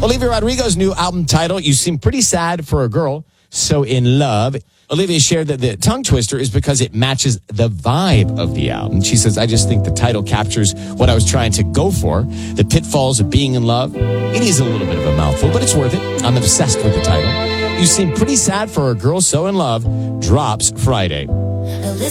Olivia Rodrigo's new album title, You Seem Pretty Sad for a Girl, So in Love. Olivia shared that the tongue twister is because it matches the vibe of the album. She says, I just think the title captures what I was trying to go for, the pitfalls of being in love. It is a little bit of a mouthful, but it's worth it. I'm obsessed with the title. You Seem Pretty Sad for a Girl, So in Love drops Friday.